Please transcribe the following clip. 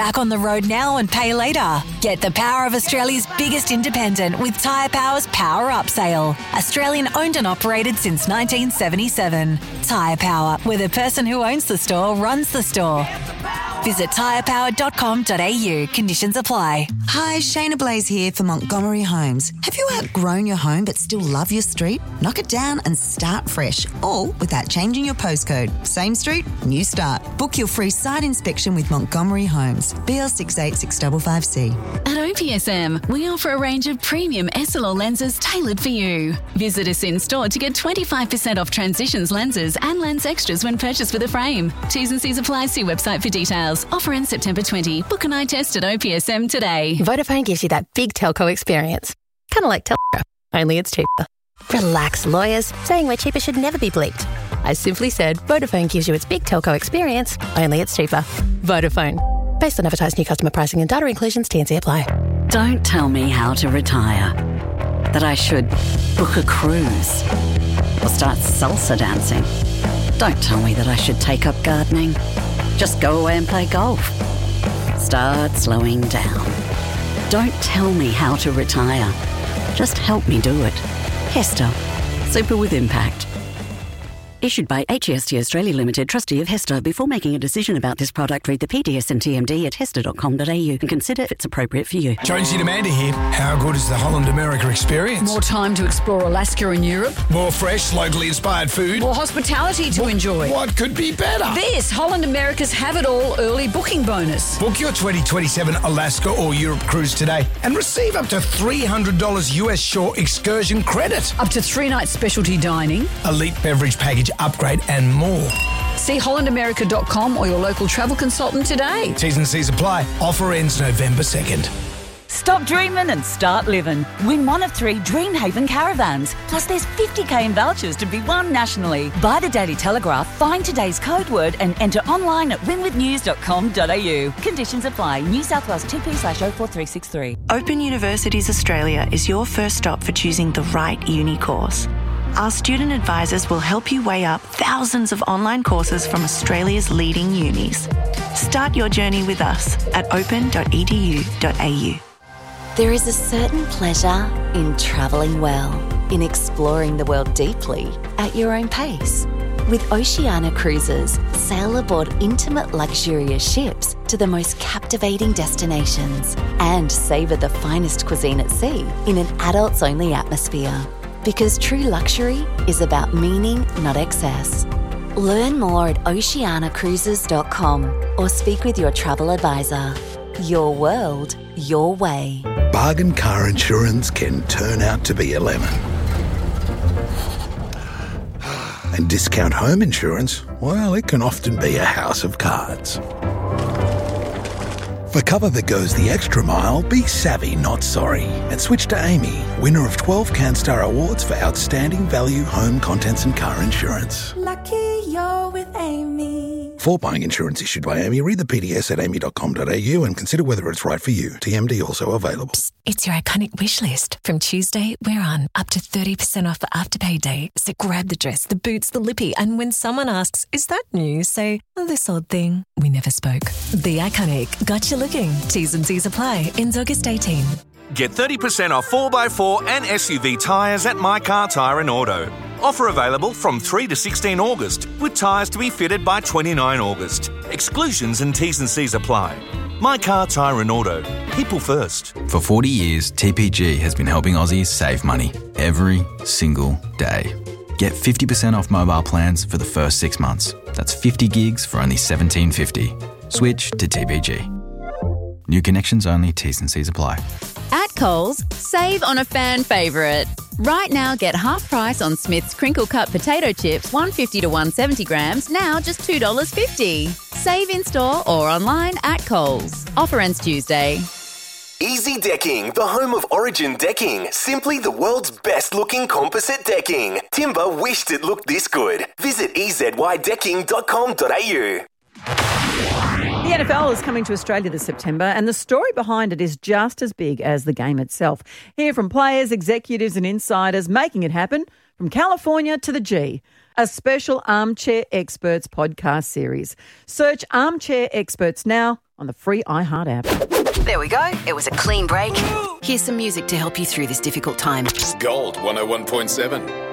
back on the road now and pay later. Get the power of Australia's biggest independent with Tyre Power's Power Up sale. Australian owned and operated since 1977. Tyre Power, where the person who owns the store runs the store. Visit tyrepower.com.au. Conditions apply. Hi, Shayna Blaze here for Montgomery Homes. Have you outgrown your home but still love your street? Knock it down and start fresh, all without changing your postcode. Same street, new start. Book your free site inspection with Montgomery Homes. BL686556C. At OPSM, we offer a range of premium SLR lenses tailored for you. Visit us in store to get 25% off Transitions lenses and lens extras when purchased with a frame. T's and C's apply. See website for details. Offer ends September 20. Book an eye test at OPSM today. Vodafone gives you that big telco experience. Kind of like telco, only it's cheaper. Relax, lawyers. Saying we're cheaper should never be bleeped. I simply said Vodafone gives you its big telco experience, only it's cheaper. Vodafone. Based on advertised new customer pricing and data inclusions, T&C apply. Don't tell me how to retire. That I should book a cruise or start salsa dancing. Don't tell me that I should take up gardening. Just go away and play golf. Start slowing down. Don't tell me how to retire. Just help me do it. Hester. Super with impact. Issued by HEST Australia Limited, trustee of Hester. Before making a decision about this product, read the PDS and TMD at hester.com.au and consider if it's appropriate for you. Jonesy and Amanda here. How good is the Holland America experience? More time to explore Alaska and Europe. More fresh, locally inspired food. More hospitality to enjoy. What could be better? This Holland America's Have It All early booking bonus. Book your 2027 Alaska or Europe cruise today and receive up to $300 US shore excursion credit. Up to 3 nights specialty dining. Elite beverage package upgrade and more. See hollandamerica.com or your local travel consultant today. T's and C's apply. Offer ends November 2nd. Stop dreaming and start living. Win one of 3 Dreamhaven caravans. Plus there's 50k in vouchers to be won nationally. Buy the Daily Telegraph, find today's code word and enter online at winwithnews.com.au. Conditions apply. New South Wales 2P/04363. Open Universities Australia is your first stop for choosing the right uni course. Our student advisors will help you weigh up thousands of online courses from Australia's leading unis. Start your journey with us at open.edu.au. There is a certain pleasure in travelling well, in exploring the world deeply at your own pace. With Oceania Cruises, sail aboard intimate luxurious ships to the most captivating destinations and savour the finest cuisine at sea in an adults-only atmosphere. Because true luxury is about meaning, not excess. Learn more at oceanacruises.com or speak with your travel advisor. Your world, your way. Bargain car insurance can turn out to be a lemon. And discount home insurance, well, it can often be a house of cards. For cover that goes the extra mile, be savvy, not sorry. And switch to Amy, winner of 12 CanStar Awards for outstanding value home contents and car insurance. Lucky you're with Amy. For buying insurance issued by Amy, read the PDS at amy.com.au and consider whether it's right for you. TMD also available. Psst, it's your iconic wish list. From Tuesday, we're on up to 30% off for Afterpay Day. So grab the dress, the boots, the lippy, and when someone asks, is that new? Say, this odd thing. We never spoke. The Iconic. Got you looking. T's and C's apply. Ends August 18. Get 30% off 4x4 and SUV tyres at My Car Tyre and Auto. Offer available from 3 to 16 August, with tyres to be fitted by 29 August. Exclusions and T's and C's apply. My Car Tyre and Auto. People first. For 40 years, TPG has been helping Aussies save money every single day. Get 50% off mobile plans for the first 6 months. That's 50 gigs for only $17.50. Switch to TPG. New connections only, T's and C's apply. At Coles, save on a fan favourite. Right now, get half price on Smith's crinkle cut potato chips, 150 to 170 grams, now just $2.50. Save in store or online at Coles. Offer ends Tuesday. Easy Decking, the home of Origin Decking. Simply the world's best looking composite decking. Timber wished it looked this good. Visit ezydecking.com.au. The NFL is coming to Australia this September, and the story behind it is just as big as the game itself. Hear from players, executives and insiders making it happen from California to the G. a special Armchair Experts podcast series. Search Armchair Experts now on the free iHeart app. There we go. It was a clean break. Here's some music to help you through this difficult time. Gold 101.7.